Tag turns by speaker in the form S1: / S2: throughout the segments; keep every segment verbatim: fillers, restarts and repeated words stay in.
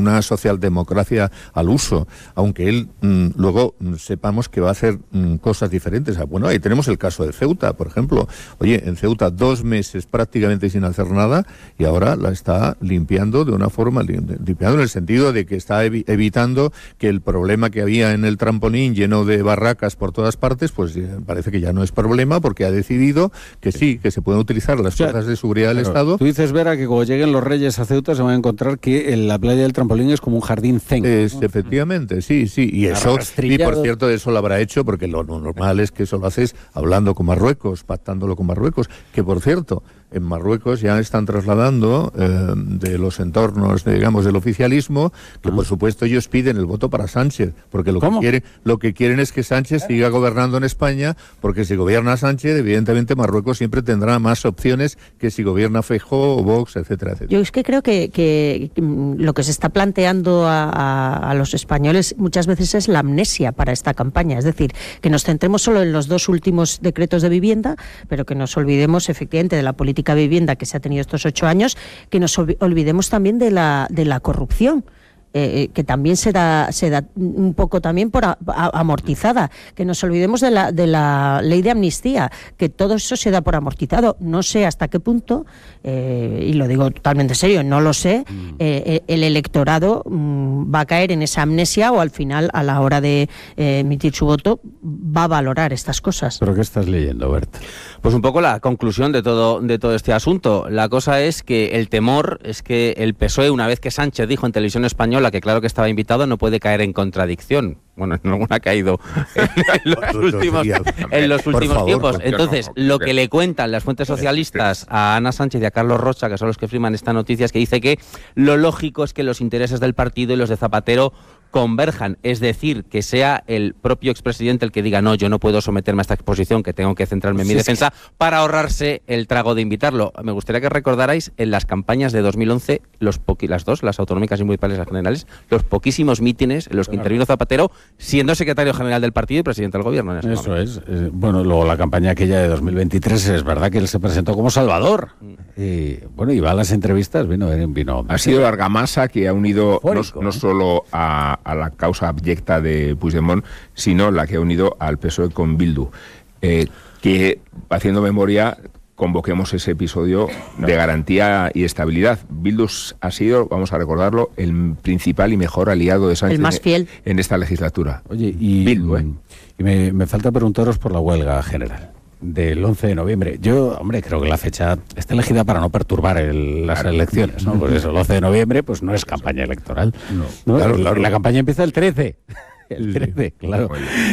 S1: una socialdemocracia al uso, aunque él mmm, luego mmm, sepamos que va a hacer mmm, cosas diferentes. Bueno, ahí tenemos el caso de Ceuta, por ejemplo. Oye, en Ceuta dos meses prácticamente sin hacer nada y ahora la está limpiando de una forma, limpiando en el sentido de que está evi- evitando que el problema que había en el trampolín lleno de barracas por todas partes, pues eh, parece que ya no es problema porque ha decidido que sí, que se pueden utilizar las
S2: o sea,
S1: fuerzas de seguridad del
S2: claro,
S1: Estado.
S2: Tú dices, Vera, que cuando lleguen los reyes a Ceuta se van a encontrar que en la playa del trampolín es como un jardín zen.
S1: Es,
S2: ¿no?
S1: Efectivamente, sí, sí. Y eso, y por cierto, eso lo habrá hecho porque lo, lo normal es que eso lo haces hablando con Marruecos, pactándolo con Marruecos, que por cierto, en Marruecos ya están trasladando eh, de los entornos, digamos, del oficialismo, que ah. por supuesto ellos piden el voto para Sánchez, porque lo
S2: ¿Cómo?
S1: que quieren, lo que quieren es que Sánchez siga gobernando en España, porque si gobierna Sánchez, evidentemente Marruecos siempre tendrá más opciones que si gobierna Feijóo o Vox, etcétera, etcétera.
S3: Yo es que creo que, que lo que se está planteando a, a, a los españoles muchas veces es la amnesia para esta campaña, es decir, que nos centremos solo en los dos últimos decretos de vivienda, pero que nos olvidemos efectivamente de la política vivienda que se ha tenido estos ocho años, que nos olvidemos también de la de la corrupción. Eh, que también se da, se da un poco también por a, a, amortizada, que nos olvidemos de la, de la ley de amnistía, que todo eso se da por amortizado. No sé hasta qué punto, eh, y lo digo totalmente serio, no lo sé, eh, el electorado mm, va a caer en esa amnesia o al final, a la hora de eh, emitir su voto, va a valorar estas cosas.
S2: ¿Pero qué estás leyendo, Bert?
S4: Pues un poco la conclusión de todo, de todo este asunto. La cosa es que el temor es que el P S O E, una vez que Sánchez dijo en Televisión Española que claro que estaba invitado, no puede caer en contradicción. Bueno, en alguna ha caído en los últimos, en los últimos favor, tiempos. Entonces, lo que le cuentan las fuentes socialistas a Ana Sánchez y a Carlos Rocha, que son los que firman esta noticia, es que dice que lo lógico es que los intereses del partido y los de Zapatero converjan, es decir, que sea el propio expresidente el que diga no, yo no puedo someterme a esta exposición, que tengo que centrarme en mi sí, defensa, sí. para ahorrarse el trago de invitarlo. Me gustaría que recordarais en las campañas de dos mil once, los poqui, las dos, las autonómicas y municipales las generales, los poquísimos mítines en los que claro. intervino Zapatero, siendo secretario general del partido y presidente del gobierno. En ese
S2: Eso
S4: momento.
S2: es. Eh, bueno, luego la campaña aquella de dos mil veintitrés, es verdad que él se presentó como Salvador. Mm. Y bueno, y va a las entrevistas, vino... vino
S5: ha sido la argamasa que ha unido Fórico, no, no solo a... a la causa abyecta de Puigdemont, sino la que ha unido al P S O E con Bildu. Eh, que, haciendo memoria, convoquemos ese episodio de garantía y estabilidad. Bildu ha sido, vamos a recordarlo, el principal y mejor aliado de Sánchez
S3: el más fiel.
S2: En,
S3: en
S2: esta legislatura. Oye, y, Bildu, ¿eh? y me, me falta preguntaros por la huelga general del once de noviembre. Yo, hombre, creo que la fecha está elegida para no perturbar el, las claro. elecciones, ¿no? Pues eso, el once de noviembre, pues no es campaña electoral. No, ¿no? Claro, claro. La campaña empieza el trece. El trece, claro.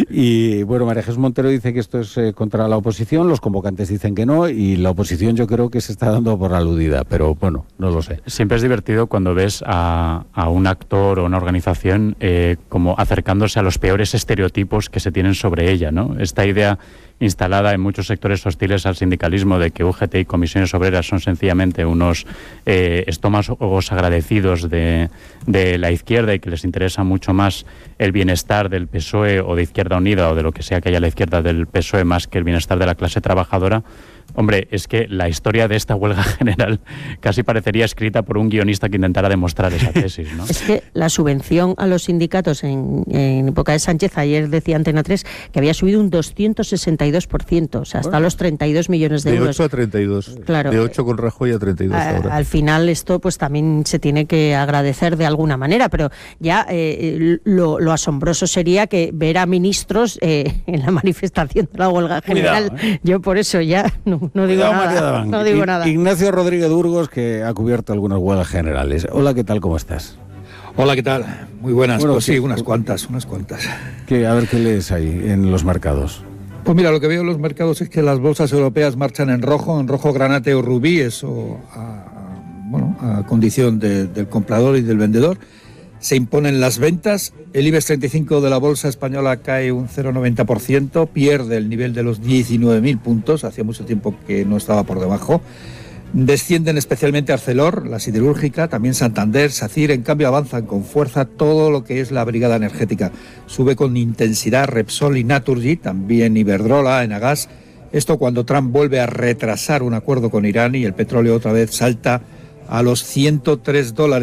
S2: Y bueno, María Jesús Montero dice que esto es eh, contra la oposición, los convocantes dicen que no, y la oposición yo creo que se está dando por aludida, pero bueno, no lo sé.
S6: Siempre es divertido cuando ves a, a un actor o una organización eh, como acercándose a los peores estereotipos que se tienen sobre ella, ¿no? Esta idea instalada en muchos sectores hostiles al sindicalismo de que U G T y comisiones obreras son sencillamente unos eh, estómagos agradecidos de, de la izquierda y que les interesa mucho más el bienestar del P S O E o de Izquierda Unida o de lo que sea que haya a la izquierda del P S O E más que el bienestar de la clase trabajadora. Hombre, es que la historia de esta huelga general casi parecería escrita por un guionista que intentara demostrar esa tesis, ¿no?
S3: Es que la subvención a los sindicatos en, en época de Sánchez, ayer decía Antena tres, que había subido un doscientos sesenta y dos por ciento, o sea, hasta bueno, los treinta y dos millones de, de euros.
S1: De ocho a treinta y dos.
S3: Claro.
S1: De ocho con Rajoy a treinta y dos
S3: a,
S1: ahora.
S3: Al final esto pues también se tiene que agradecer de alguna manera, pero ya eh, lo, lo asombroso sería que ver a ministros eh, en la manifestación de la huelga general. Cuidado, ¿eh? Yo por eso ya no, no digo
S2: Cuidado,
S3: nada. No digo nada.
S2: Ignacio Rodríguez Burgos, que ha cubierto algunas huelgas generales. Hola, ¿qué tal? ¿Cómo estás?
S7: Hola, ¿qué tal? Muy buenas. Bueno, pues sí, unas cuantas, unas cuantas.
S2: ¿Qué, a ver, ¿qué lees ahí en los mercados?
S7: Pues mira, lo que veo en los mercados es que las bolsas europeas marchan en rojo, en rojo granate o rubí, eso a, bueno, a condición de, del comprador y del vendedor. Se imponen las ventas, el IBEX treinta y cinco de la bolsa española cae un cero coma noventa por ciento, pierde el nivel de los diecinueve mil puntos, hacía mucho tiempo que no estaba por debajo. Descienden especialmente Arcelor, la siderúrgica, también Santander, SACIR, en cambio avanzan con fuerza todo lo que es la brigada energética. Sube con intensidad Repsol y Naturgy, también Iberdrola, Enagas. Esto cuando Trump vuelve a retrasar un acuerdo con Irán y el petróleo otra vez salta a los ciento tres dólares.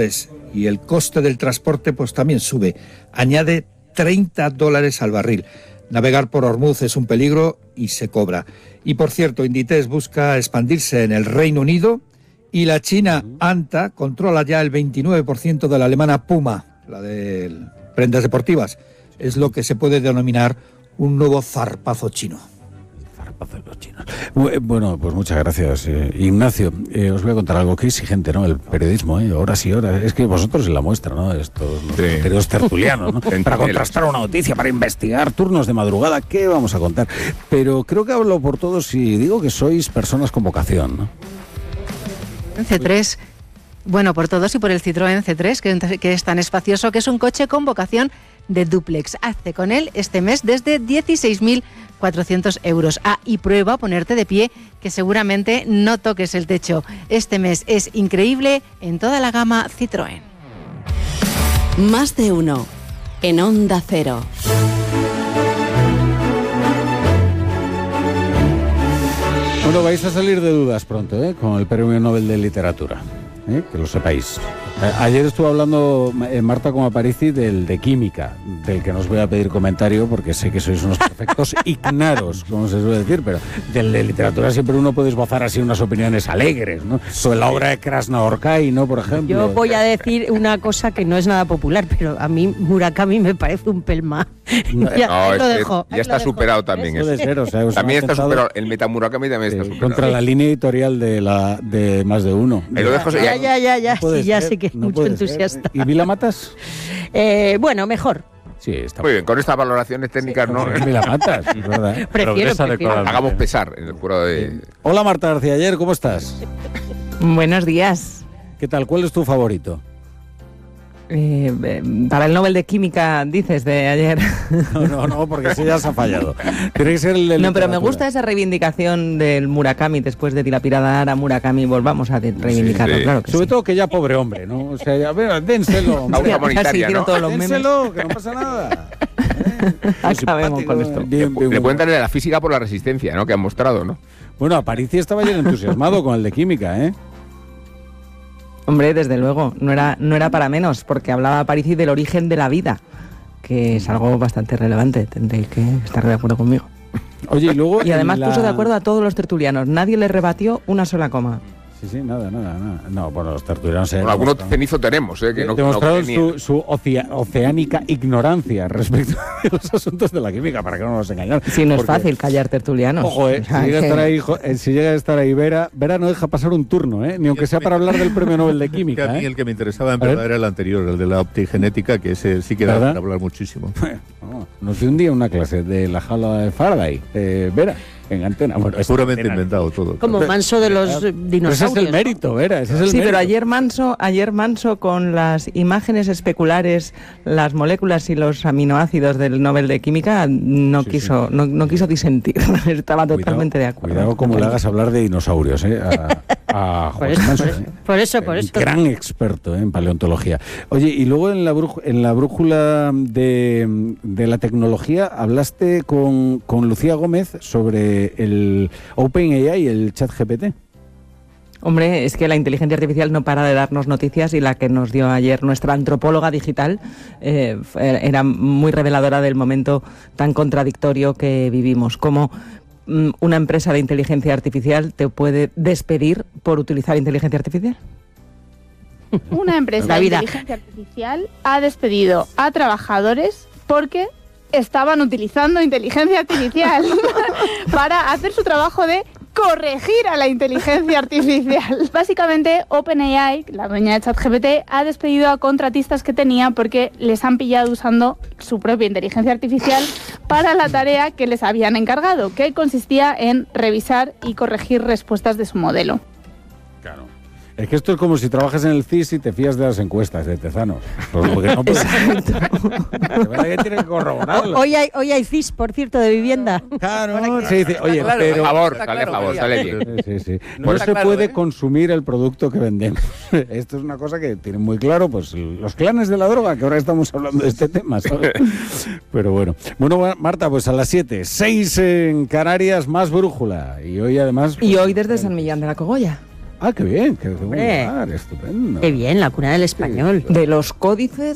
S7: y el coste del transporte pues también sube. Añade treinta dólares al barril. Navegar por Hormuz es un peligro y se cobra. Y por cierto, Inditex busca expandirse en el Reino Unido y la china Anta controla ya el veintinueve por ciento de la alemana Puma, la de prendas deportivas. Es lo que se puede denominar un nuevo zarpazo chino.
S2: Zarpazo de los chinos. Bueno, pues muchas gracias, eh, Ignacio. Eh, os voy a contar algo que exigente, ¿no? El periodismo, ¿eh? Horas y horas. Es que vosotros en la muestra, ¿no? Estos los sí. queridos tertulianos, ¿no? Para contrastar una noticia, para investigar, turnos de madrugada, ¿qué vamos a contar? Pero creo que hablo por todos si digo que sois personas con vocación, ¿no?
S8: C tres, bueno, por todos y por el Citroën C tres, que, que es tan espacioso, que es un coche con vocación de dúplex. Hazte con él este mes desde dieciséis mil cuatrocientos euros. Ah, y prueba a ponerte de pie, que seguramente no toques el techo. Este mes es increíble en toda la gama Citroën.
S9: Más de uno en Onda Cero.
S2: Bueno, vais a salir de dudas pronto, ¿eh? Con el Premio Nobel de Literatura, ¿eh? Que lo sepáis. Ayer estuve hablando, eh, Marta con Aparici, del de química, del que no os voy a pedir comentario porque sé que sois unos perfectos ignaros, como se suele decir, pero del de literatura siempre uno puede esbozar así unas opiniones alegres, ¿no? Sobre la obra de Krasnaorkai, ¿no? Por ejemplo.
S3: Yo voy a decir una cosa que no es nada popular, pero a mí Murakami me parece un pelma.
S5: No, ya, no, lo dejo, ya está superado también. Eso.
S2: Puede ser, o sea,
S5: también está superado. El Metamurakami también está superado.
S2: Contra la línea editorial de la de Más de Uno.
S5: Lo dejo,
S3: ya, ya, ya, ya,
S2: no
S3: sí, ya
S2: ser,
S3: sé que
S2: no
S3: mucho entusiasta.
S2: Ser. ¿Y Vila Matas?
S3: Eh, bueno, mejor.
S2: Sí, está
S5: muy bien. Con estas valoraciones técnicas, sí, no.
S2: Vila Matas, es verdad.
S3: Prefiero, prefiero.
S5: Hagamos pesar en el jurado de.
S2: Hola Marta García Aller, ¿cómo estás?
S10: Buenos días.
S2: ¿Qué tal? ¿Cuál es tu favorito?
S10: Eh, para el Nobel de Química, dices, de ayer.
S2: No, no, no, porque ese ya se ha fallado. Tiene que ser el de
S10: No, pero me gusta esa reivindicación del Murakami, después de dilapidar a Murakami, volvamos a reivindicarlo, sí, sí. Claro que
S2: Sobre
S10: sí.
S2: todo que ya pobre hombre, ¿no? O sea, a ver, dénselo.
S5: Causa humanitaria, ¿no?
S10: Todos los
S2: dénselo,
S10: memes.
S2: que no pasa nada. ¿Eh?
S10: Acabemos con esto.
S2: Bien, bien,
S5: Le pueden darle a la física por la resistencia, ¿no? Que han mostrado, ¿no?
S2: Bueno, Aparici estaba ayer entusiasmado con el de química, ¿eh?
S10: Hombre, desde luego, no era, no era para menos, porque hablaba Aparici del origen de la vida, que es algo bastante relevante, tendréis que estar de acuerdo conmigo.
S2: Oye, y luego...
S10: Y además
S2: la...
S10: puso de acuerdo a todos los tertulianos, nadie le rebatió una sola coma.
S2: Sí, sí, nada, nada, nada. No, bueno, los tertulianos...
S5: Bueno, algunos cenizo tenemos, ¿eh? Que no,
S2: demostraron
S5: no
S2: su, su ocea, oceánica ignorancia respecto a los asuntos de la química, para que no nos engañen.
S10: Sí, no porque, es fácil callar tertulianos.
S2: Ojo, eh, o sea, si, llega que... a estar ahí, eh, si llega a estar ahí Vera, Vera no deja pasar un turno, ¿eh? Ni aunque sea para hablar del Premio Nobel de Química.
S1: Que a mí
S2: ¿eh?
S1: el que me interesaba en verdad era el anterior, el de la optigenética, que ese sí que da para hablar muchísimo.
S2: No, nos dio un día una clase de la jaula de Faraday, eh, Vera. En antena. Bueno,
S1: es puramente antena. Inventado todo.
S3: Como Manso de los dinosaurios.
S2: Ese es el mérito, Vera. Ese es el
S10: sí,
S2: mérito.
S10: Pero ayer Manso, ayer Manso con las imágenes especulares, las moléculas y los aminoácidos del Nobel de Química, no sí, quiso, sí. No, no quiso disentir. Estaba cuidado, totalmente de acuerdo.
S2: Cuidado como le hagas hablar de dinosaurios, ¿eh? A, a
S3: por, eso, Manso, por, eso, por eso, por eso.
S2: Gran experto ¿eh? En paleontología. Oye, y luego en la, brújula, en la brújula de, de la tecnología hablaste con, con Lucía Gómez sobre el OpenAI y el ChatGPT.
S10: Hombre, es que la inteligencia artificial no para de darnos noticias y la que nos dio ayer nuestra antropóloga digital eh, era muy reveladora del momento tan contradictorio que vivimos. Como mm, una empresa de inteligencia artificial te puede despedir por utilizar inteligencia artificial.
S11: Una empresa de inteligencia artificial ha despedido a trabajadores porque estaban utilizando inteligencia artificial para hacer su trabajo de corregir a la inteligencia artificial. Básicamente, OpenAI, la dueña de ChatGPT, ha despedido a contratistas que tenía porque les han pillado usando su propia inteligencia artificial para la tarea que les habían encargado, que consistía en revisar y corregir respuestas de su modelo.
S2: Claro. Es que esto es como si trabajas en el C I S y te fías de las encuestas de Tezanos. Porque no puedes... De verdad que tienes que corroborarlo.
S3: Hoy hay, hoy hay C I S, por cierto, de vivienda.
S2: Claro, se dice, oye,
S5: claro,
S2: pero...
S5: Por favor,
S2: está
S5: sale
S2: claro,
S5: favor, sale bien.
S2: Sí, sí.
S5: No
S2: Por eso se
S5: claro,
S2: puede
S5: ¿eh?
S2: consumir el producto que vendemos. Esto es una cosa que tienen muy claro, pues, los clanes de la droga, que ahora estamos hablando de este tema, ¿sabes? Pero bueno. Bueno, Marta, pues a las siete, seis en Canarias, más brújula. Y hoy además...
S10: Y hoy desde San Millán de la Cogolla.
S2: Ah, qué bien, qué, qué buen lugar, estupendo.
S3: Qué bien, la cuna del español.
S10: De los códices